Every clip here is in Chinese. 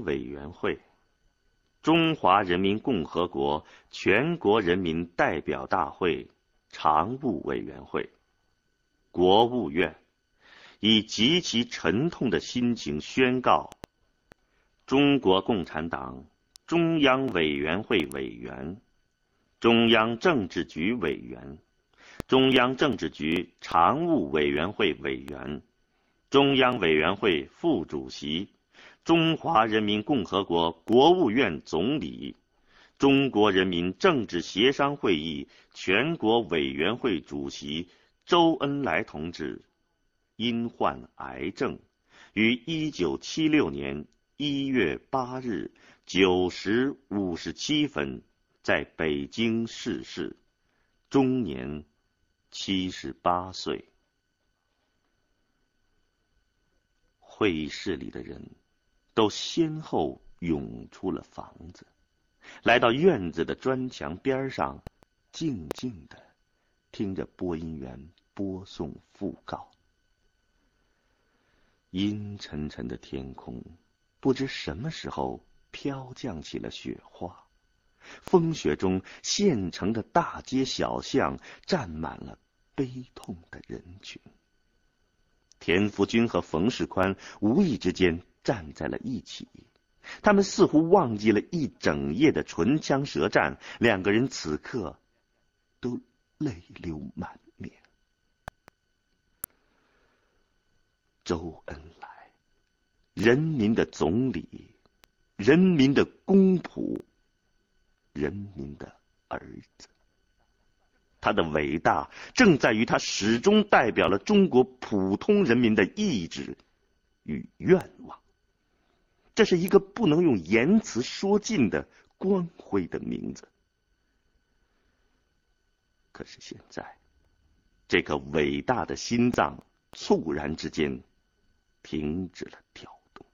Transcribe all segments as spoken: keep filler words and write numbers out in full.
委员会、中华人民共和国全国人民代表大会常务委员会、国务院以极其沉痛的心情宣告：中国共产党中央委员会委员、中央政治局委员、中央政治局常务委员会委员、中央委员会副主席、中华人民共和国国务院总理、中国人民政治协商会议全国委员会主席周恩来同志因患癌症，于一九七六年一月八日九时五十七分在北京逝世，终年七十八岁。会议室里的人都先后涌出了房子，来到院子的砖墙边上，静静地听着播音员播送讣告。阴沉沉的天空，不知什么时候飘降起了雪花，风雪中县城的大街小巷站满了悲痛的人群。田福军和冯世宽无意之间站在了一起，他们似乎忘记了一整夜的唇枪舌战，两个人此刻都泪流满面。周恩来，人民的总理，人民的公仆，人民的儿子。他的伟大正在于他始终代表了中国普通人民的意志与愿望。这是一个不能用言辞说尽的光辉的名字。可是现在，这个伟大的心脏猝然之间停止了跳动。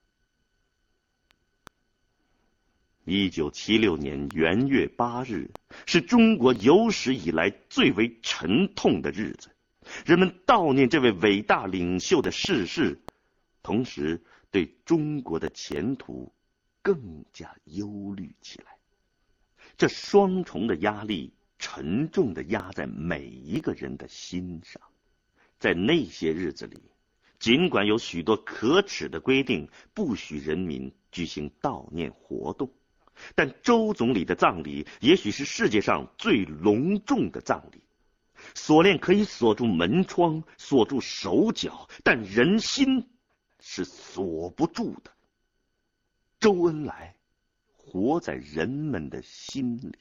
一九七六年元月八日是中国有史以来最为沉痛的日子，人们悼念这位伟大领袖的逝世，同时对中国的前途更加忧虑起来。这双重的压力沉重地压在每一个人的心上。在那些日子里，尽管有许多可耻的规定不许人民举行悼念活动，但周总理的葬礼也许是世界上最隆重的葬礼。锁链可以锁住门窗，锁住手脚，但人心是锁不住的。周恩来活在人们的心里。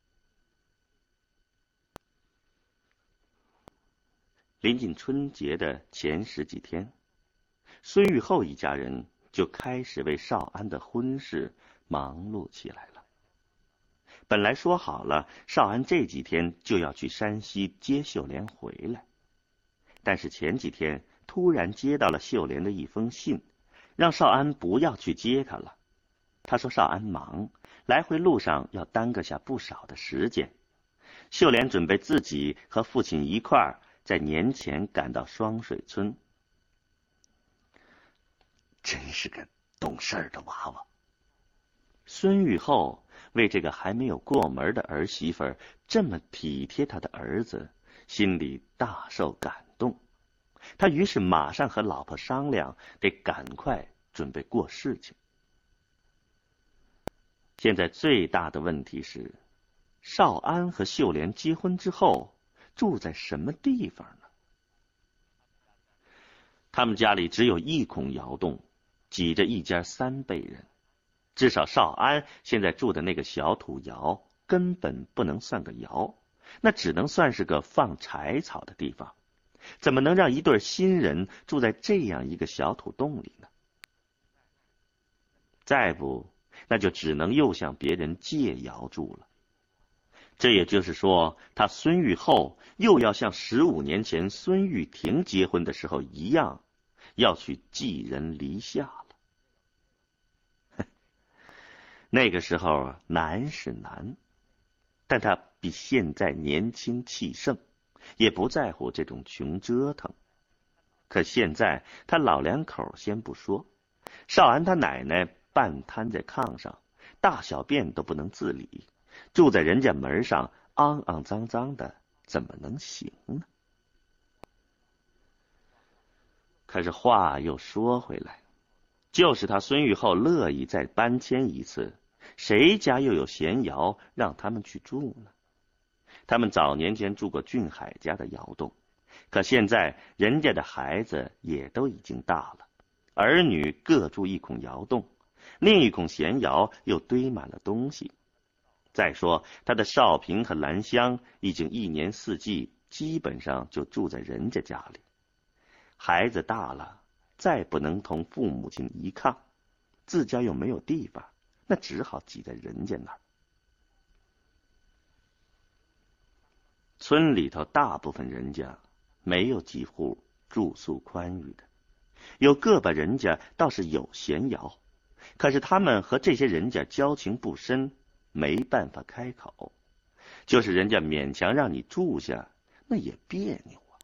临近春节的前十几天，孙玉厚一家人就开始为少安的婚事忙碌起来了。本来说好了，少安这几天就要去山西接秀莲回来，但是前几天突然接到了秀莲的一封信，让少安不要去接她了。他说少安忙，来回路上要耽搁下不少的时间。秀莲准备自己和父亲一块儿在年前赶到双水村。真是个懂事儿的娃娃。孙玉厚为这个还没有过门的儿媳妇这么体贴他的儿子，心里大受感动。他于是马上和老婆商量，得赶快准备过事情。现在最大的问题是，少安和秀莲结婚之后住在什么地方呢？他们家里只有一孔窑洞，挤着一家三辈人。至少少安现在住的那个小土窑根本不能算个窑，那只能算是个放柴草的地方。怎么能让一对新人住在这样一个小土洞里呢？再不，那就只能又向别人借窑住了。这也就是说，他孙玉厚又要像十五年前孙玉婷结婚的时候一样，要去寄人篱下了。那个时候难是难，但他比现在年轻气盛，也不在乎这种穷折腾。可现在他老两口先不说，少安他奶奶半瘫在炕上，大小便都不能自理，住在人家门上，肮肮脏脏的，怎么能行呢？可是话又说回来，就是他孙玉厚乐意再搬迁一次，谁家又有闲窑让他们去住呢？他们早年间住过俊海家的窑洞，可现在人家的孩子也都已经大了，儿女各住一孔窑洞，另一孔闲窑又堆满了东西。再说他的少平和兰香已经一年四季基本上就住在人家家里，孩子大了，再不能同父母亲一炕，自家又没有地方，那只好挤在人家那儿。村里头大部分人家没有几户住宿宽裕的，有个把人家倒是有闲窑，可是他们和这些人家交情不深，没办法开口，就是人家勉强让你住下，那也别扭啊。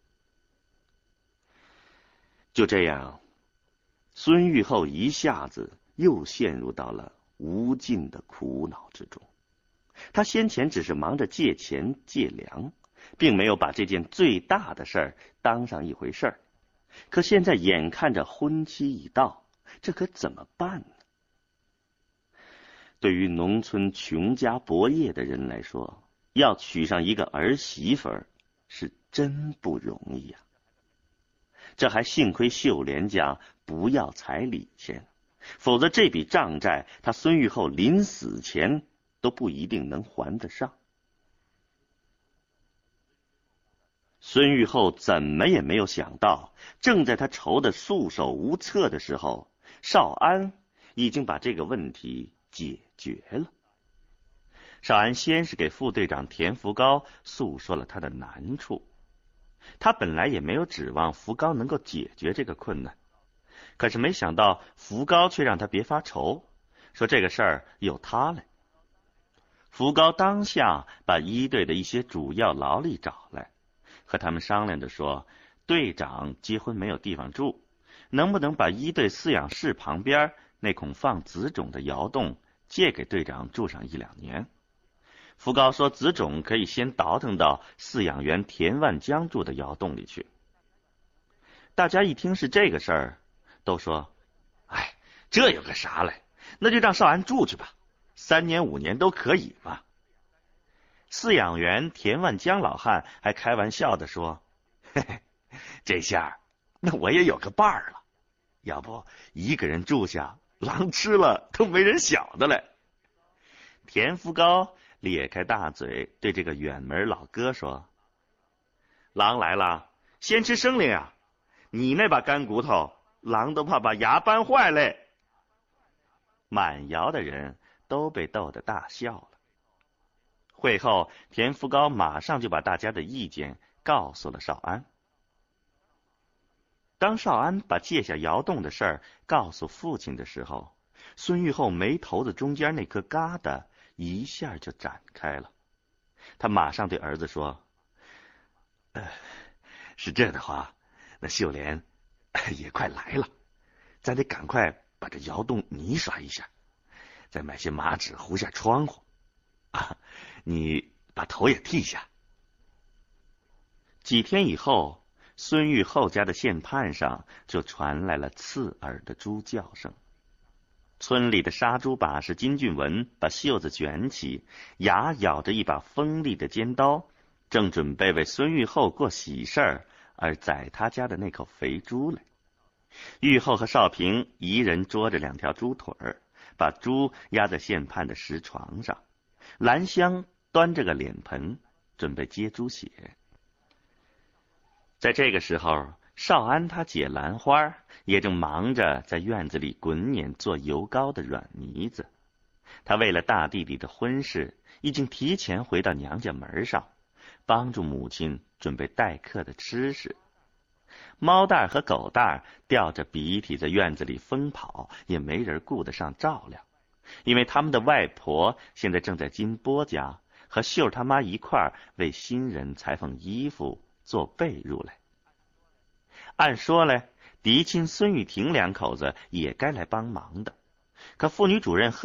就这样，孙玉厚一下子又陷入到了无尽的苦恼之中。他先前只是忙着借钱借粮，并没有把这件最大的事儿当上一回事儿，可现在眼看着婚期已到，这可怎么办呢？对于农村穷家薄业的人来说，要娶上一个儿媳妇儿是真不容易呀、啊。这还幸亏秀莲家不要彩礼钱，否则这笔账债他孙玉厚临死前都不一定能还得上。孙玉厚怎么也没有想到，正在他愁得束手无策的时候，少安已经把这个问题解决了。少安先是给副队长田福高诉说了他的难处，他本来也没有指望福高能够解决这个困难，可是没想到福高却让他别发愁，说这个事儿由他来。福高当下把一队的一些主要劳力找来，和他们商量着说，队长结婚没有地方住，能不能把一队饲养室旁边那孔放子种的窑洞借给队长住上一两年。福高说子种可以先倒腾到饲养员田万江住的窑洞里去。大家一听是这个事儿，都说，哎，这有个啥来，那就让少安住去吧，三年五年都可以嘛。饲养员田万江老汉还开玩笑地说，嘿嘿，这下那我也有个伴儿了，要不一个人住下，狼吃了都没人晓得嘞。田福高咧开大嘴对这个远门老哥说，狼来了先吃生灵啊，你那把干骨头狼都怕把牙掰坏嘞。满窑的人都被逗得大笑了。会后田福高马上就把大家的意见告诉了少安。当少安把借下窑洞的事儿告诉父亲的时候，孙玉厚眉头子中间那颗疙瘩一下就展开了。他马上对儿子说，呃，是这的话，那秀莲也快来了，咱得赶快把这窑洞泥刷一下，再买些麻纸糊下窗户啊，你把头也剃下。几天以后，孙玉厚家的县畔上就传来了刺耳的猪叫声。村里的杀猪把式金俊文把袖子卷起，牙咬着一把锋利的尖刀，正准备为孙玉厚过喜事儿而宰他家的那口肥猪来。玉厚和少平一人捉着两条猪腿儿，把猪压在县畔的石床上，兰香端着个脸盆准备接猪血。在这个时候，少安他姐兰花也正忙着在院子里滚碾做油糕的软泥子。他为了大弟弟的婚事，已经提前回到娘家门上，帮助母亲准备待客的吃食。猫蛋和狗蛋吊着鼻涕在院子里疯跑，也没人顾得上照料，因为他们的外婆现在正在金波家和秀他妈一块儿为新人裁缝衣服做被褥来。按说嘞，嫡亲孙玉婷两口子也该来帮忙的， 可妇女主任